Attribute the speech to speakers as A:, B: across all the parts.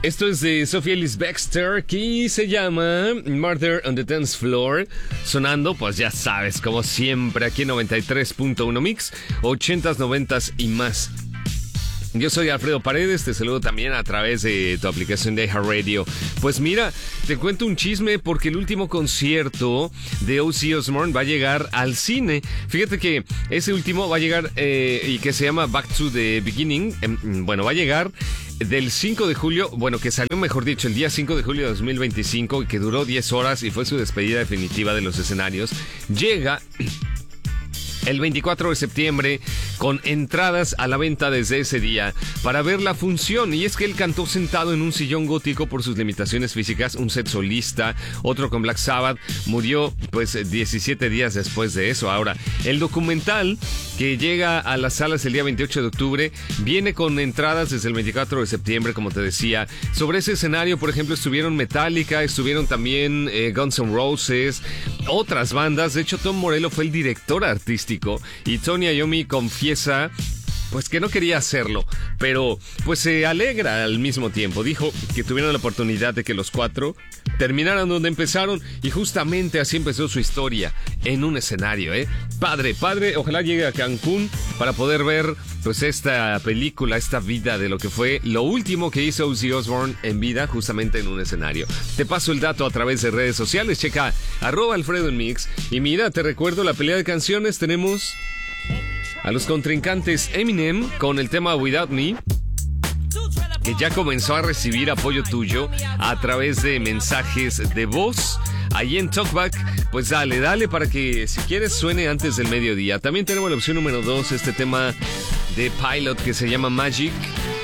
A: Esto es de Sophia Ellis Bextor, que se llama Murder on the Dance Floor, sonando, pues ya sabes, como siempre, aquí en 93.1 Mix, 80s, 90s y más. Yo soy Alfredo Paredes, te saludo también a través de tu aplicación de iHeartRadio. Pues mira, te cuento un chisme porque el último concierto de Ozzy Osbourne va a llegar al cine. Fíjate que ese último va a llegar y que se llama Back to the Beginning. Bueno, va a llegar del 5 de julio, bueno, que salió, mejor dicho, el día 5 de julio de 2025 y que duró 10 horas y fue su despedida definitiva de los escenarios. Llega el 24 de septiembre con entradas a la venta desde ese día para ver la función. Y es que él cantó sentado en un sillón gótico por sus limitaciones físicas, un set solista, otro con Black Sabbath. Murió pues 17 días después de eso. Ahora, el documental que llega a las salas el día 28 de octubre viene con entradas desde el 24 de septiembre, como te decía. Sobre ese escenario, por ejemplo, estuvieron Metallica, estuvieron también Guns N' Roses, otras bandas. De hecho, Tom Morello fue el director artístico y Tony Iommi confiesa pues que no quería hacerlo, pero pues se alegra al mismo tiempo. Dijo que tuvieron la oportunidad de que los cuatro terminaran donde empezaron y justamente así empezó su historia, en un escenario, Padre, ojalá llegue a Cancún para poder ver pues esta película, esta vida de lo que fue lo último que hizo Ozzy Osbourne en vida, justamente en un escenario. Te paso el dato a través de redes sociales, checa @Alfredo en Mix. Y mira, te recuerdo la pelea de canciones. Tenemos a los contrincantes Eminem con el tema Without Me, que ya comenzó a recibir apoyo tuyo a través de mensajes de voz ahí en Talkback. Pues dale para que si quieres suene antes del mediodía. También tenemos la opción número 2, este tema de Pilot que se llama Magic.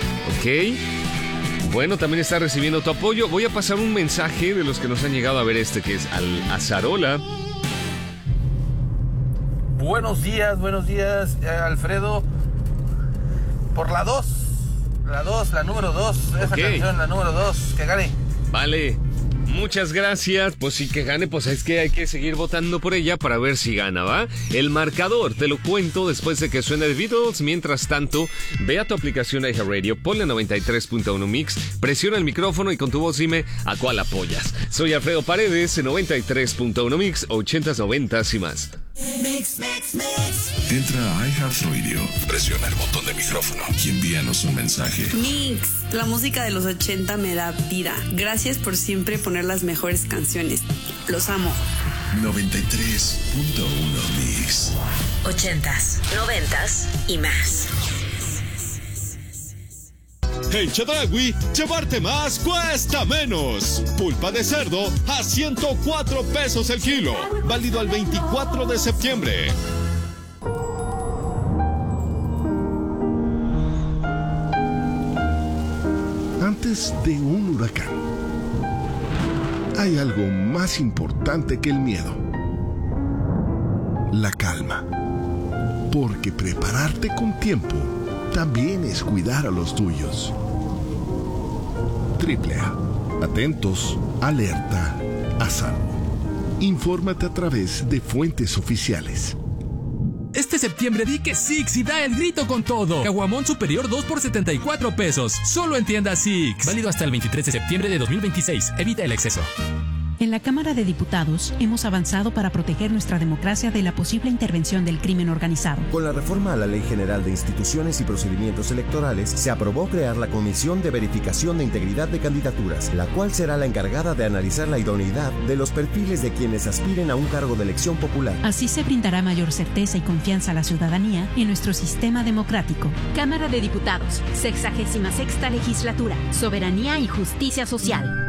A: Ok, bueno, también está recibiendo tu apoyo. Voy a pasar un mensaje de los que nos han llegado a ver que es Azarola.
B: Buenos días, Alfredo. Por la número 2, esa canción, la número 2, que gane.
A: Vale, muchas gracias. Pues sí, que gane, pues es que hay que seguir votando por ella para ver si gana, ¿va? El marcador, te lo cuento después de que suene The Beatles. Mientras tanto, ve a tu aplicación de iHeartRadio, ponle 93.1 Mix, presiona el micrófono y con tu voz dime a cuál apoyas. Soy Alfredo Paredes, en 93.1 Mix, 80s, 90s y más.
C: Mix. Entra a iHeartRadio, presiona el botón de micrófono y envíanos un mensaje.
D: Mix, la música de los 80 me da vida. Gracias por siempre poner las mejores canciones. Los amo.
C: 93.1 Mix.
E: 80s, 90s y más.
F: En Chedraui, llevarte más cuesta menos. Pulpa de cerdo a 104 pesos el kilo. Válido al 24 de septiembre.
G: Antes de un huracán, hay algo más importante que el miedo: la calma. Porque prepararte con tiempo también es cuidar a los tuyos. AAA. Atentos, alerta, a salvo. Infórmate a través de fuentes oficiales.
H: Este septiembre di que Six y da el grito con todo. Caguamón superior 2 por 74 pesos. Solo en tienda Six. Válido hasta el 23 de septiembre de 2026. Evita el exceso.
I: En la Cámara de Diputados hemos avanzado para proteger nuestra democracia de la posible intervención del crimen organizado.
J: Con la reforma a la Ley General de Instituciones y Procedimientos Electorales, se aprobó crear la Comisión de Verificación de Integridad de Candidaturas, la cual será la encargada de analizar la idoneidad de los perfiles de quienes aspiren a un cargo de elección popular.
I: Así se brindará mayor certeza y confianza a la ciudadanía en nuestro sistema democrático.
K: Cámara de Diputados, 66ª Legislatura, Soberanía y Justicia Social.